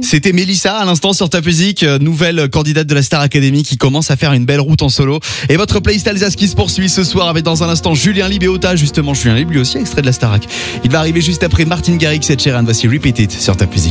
C'était Mélissa à l'instant sur Top Music, nouvelle candidate de la Star Academy qui commence à faire une belle route en solo. Et votre playlist Alsace qui se poursuit ce soir avec dans un instant Julien Libéota, justement Julien Lib lui aussi extrait de la Starac. Il va arriver juste après Martin Garrix et Sheeran. Voici Repeat It sur Top Music.